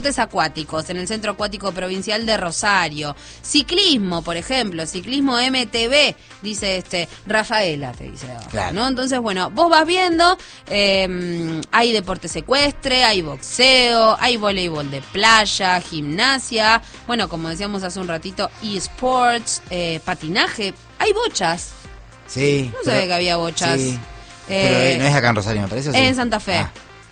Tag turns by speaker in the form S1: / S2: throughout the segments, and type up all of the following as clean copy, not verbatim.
S1: Deportes acuáticos en el Centro Acuático Provincial de Rosario. Ciclismo, por ejemplo, ciclismo MTB, dice Rafaela, te dice,
S2: claro,
S1: ¿no? Entonces, bueno, vos vas viendo, hay deporte secuestre, hay boxeo, hay voleibol de playa, gimnasia, bueno, como decíamos hace un ratito, eSports, patinaje, hay bochas.
S2: Sí.
S1: No sabía que había bochas.
S2: Sí. Pero no es acá en Rosario, me parece. ¿O sí?
S1: En Santa Fe.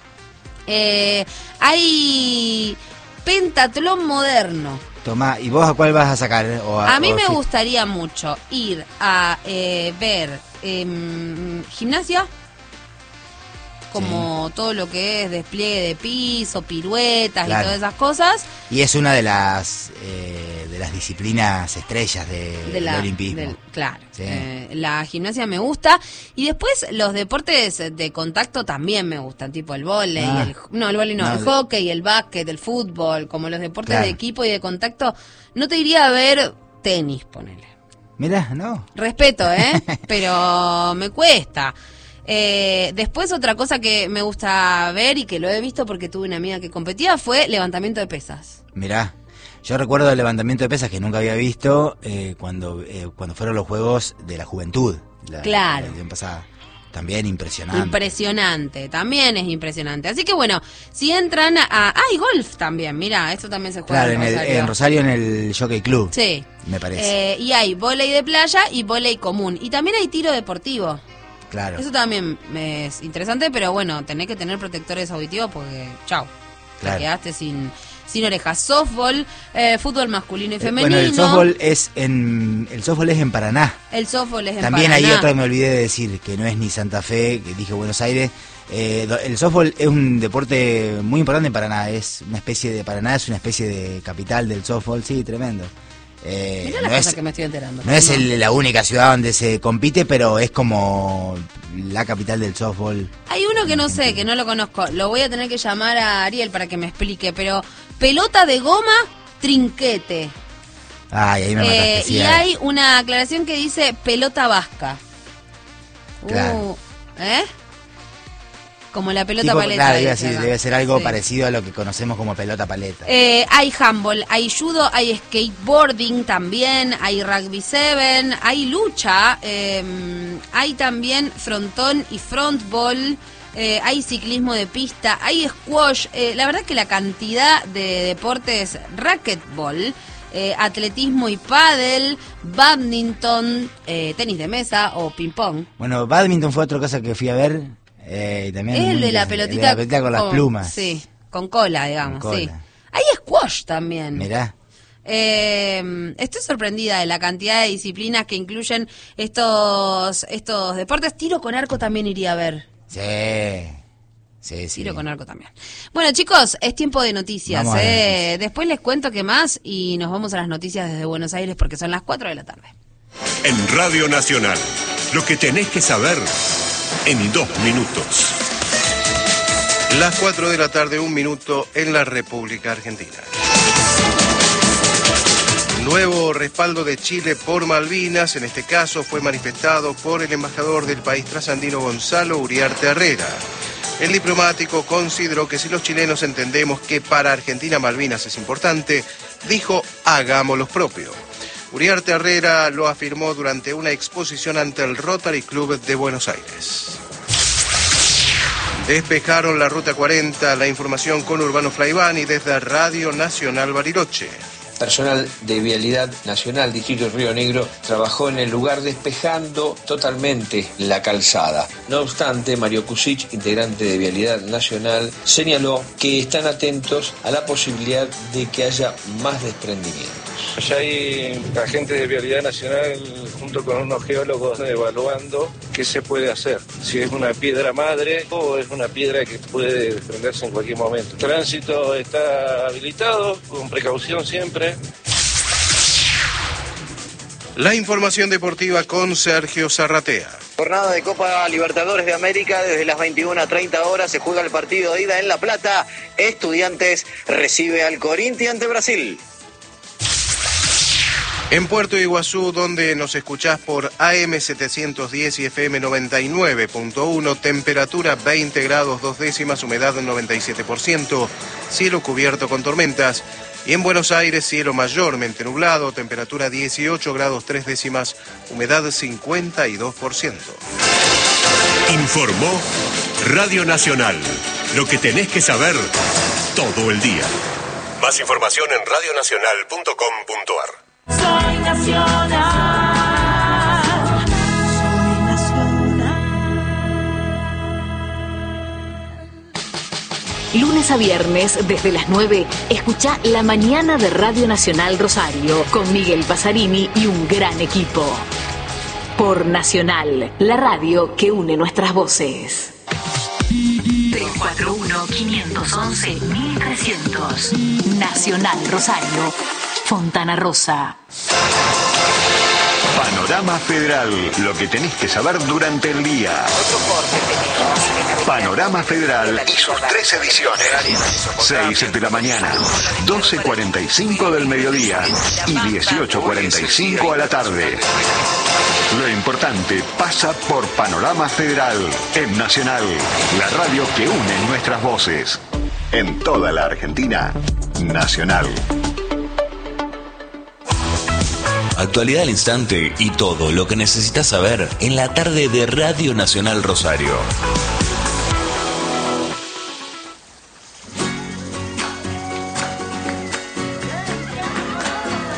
S1: Hay pentatlón moderno.
S2: Tomá, ¿y vos a cuál vas a sacar?
S1: A mí me gustaría mucho ir a ver gimnasia, como todo lo que es despliegue de piso, piruetas, claro, y todas esas cosas.
S2: Y es una de las disciplinas estrellas del olimpismo.
S1: Claro,
S2: sí.
S1: La gimnasia me gusta. Y después los deportes de contacto también me gustan, tipo el vóley, el hockey, el básquet, el fútbol, como los deportes, claro, de equipo y de contacto. No te iría a ver tenis, ponele.
S2: Mirá, no.
S1: Respeto, pero me cuesta. Después otra cosa que me gusta ver y que lo he visto porque tuve una amiga que competía fue levantamiento de pesas.
S2: Mirá, yo recuerdo el levantamiento de pesas que nunca había visto cuando fueron los Juegos de la Juventud.
S1: Claro.
S2: La edición pasada. También impresionante.
S1: Impresionante, también es impresionante. Así que bueno, si entran hay golf también, mira, esto también se juega,
S2: claro, en Rosario en el Jockey Club.
S1: Sí.
S2: Me parece.
S1: Y hay vóley de playa y vóley común. Y también hay tiro deportivo.
S2: Claro.
S1: Eso también es interesante, pero bueno, tenés que tener protectores auditivos porque, chau, claro, te quedaste sin orejas. Softball, fútbol masculino y femenino.
S2: Bueno, el softball es en Paraná.
S1: El softball es en
S2: También
S1: Paraná.
S2: Ahí otra me olvidé de decir, que no es ni Santa Fe, que dije Buenos Aires. El softball es un deporte muy importante en Paraná. Paraná es una especie de capital del softball, sí, tremendo.
S1: Mirá la cosa que me estoy enterando.
S2: No es la única ciudad donde se compite, pero es como la capital del softball.
S1: Hay uno que no sé, que no lo conozco. Lo voy a tener que llamar a Ariel para que me explique, pero pelota de goma, trinquete.
S2: Ay, ahí me mataste. Sí,
S1: y hay una aclaración que dice pelota vasca.
S2: Claro.
S1: Como la pelota
S2: tipo,
S1: paleta.
S2: Claro, debe ser algo parecido a lo que conocemos como pelota paleta.
S1: Hay handball, hay judo, hay skateboarding también, hay rugby 7, hay lucha, hay también frontón y frontball, hay ciclismo de pista, hay squash. La verdad que la cantidad de deportes, racquetball, atletismo y pádel, badminton, tenis de mesa o ping pong.
S2: Bueno, badminton fue otra cosa que fui a ver. Y también
S1: es el de la pelotita,
S2: con las plumas.
S1: Sí, con cola, digamos.
S2: Con cola.
S1: Sí. Hay squash también.
S2: Mirá.
S1: Estoy sorprendida de la cantidad de disciplinas que incluyen estos deportes. Tiro con arco también iría a ver.
S2: Sí.
S1: Tiro con arco también. Bueno, chicos, es tiempo de noticias. Después les cuento qué más y nos vamos a las noticias desde Buenos Aires porque son las 4 de la tarde.
S3: En Radio Nacional, lo que tenés que saber en 2 minutos.
S4: Las 4 de la tarde, 1 minuto en la República Argentina. Nuevo respaldo de Chile por Malvinas, en este caso fue manifestado por el embajador del país trasandino Gonzalo Uriarte Herrera. El diplomático consideró que si los chilenos entendemos que para Argentina Malvinas es importante, dijo, hagamos lo propio. Uriarte Herrera lo afirmó durante una exposición ante el Rotary Club de Buenos Aires. Despejaron la Ruta 40, la información con Urbano Flaivani desde Radio Nacional Bariloche.
S5: Personal de Vialidad Nacional, Distrito Río Negro, trabajó en el lugar despejando totalmente la calzada. No obstante, Mario Kusic, integrante de Vialidad Nacional, señaló que están atentos a la posibilidad de que haya más desprendimientos.
S6: Ya hay la gente de Vialidad Nacional junto con unos geólogos evaluando qué se puede hacer. Si es una piedra madre o es una piedra que puede desprenderse en cualquier momento. El tránsito está habilitado, con precaución siempre.
S4: La información deportiva con Sergio Zarratea.
S7: Jornada de Copa Libertadores de América, desde las 21:30 horas se juega el partido de ida en La Plata. Estudiantes recibe al Corinthians de Brasil.
S4: En Puerto Iguazú, donde nos escuchás por AM 710 y FM 99.1, temperatura 20 grados 2 décimas, humedad 97%. cielo cubierto con tormentas. Y en Buenos Aires, cielo mayormente nublado, temperatura 18 grados 3 décimas, humedad 52%.
S3: Informó Radio Nacional. Lo que tenés que saber todo el día. Más información en radionacional.com.ar.
S8: Soy nacional. Soy nacional.
S9: Lunes a viernes, desde las 9, escucha La Mañana de Radio Nacional Rosario, con Miguel Pasarini y un gran equipo. Por Nacional, la radio que une nuestras voces. 341-511-1300. Nacional Rosario, Fontana Rosa.
S10: Panorama Federal, lo que tenés que saber durante el día. Panorama Federal y sus 3 ediciones. 6 de la mañana, 12:45 del mediodía y 18:45 a la tarde. Lo importante pasa por Panorama Federal, en Nacional, la radio que une nuestras voces. En toda la Argentina, Nacional.
S11: Actualidad al instante y todo lo que necesitas saber en la tarde de Radio Nacional Rosario.